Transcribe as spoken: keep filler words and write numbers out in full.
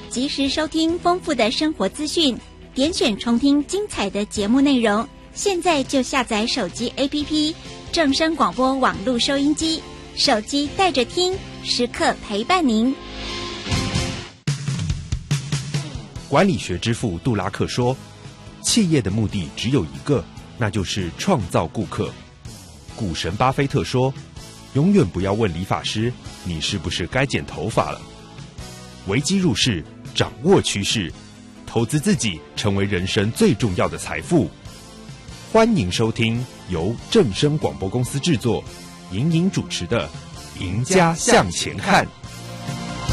及时收听丰富的生活资讯，点选重听精彩的节目内容。现在就下载手机 A P P 正声广播网络收音机，手机带着听，时刻陪伴您。 管理学之父杜拉克说，企业的目的只有一个，那就是创造顾客。股神巴菲特说，永远不要问理发师你是不是该剪头发了。危机入市，掌握趋势，投资自己成为人生最重要的财富。欢迎收听由正声广播公司制作、莹莹主持的《赢家向前看》。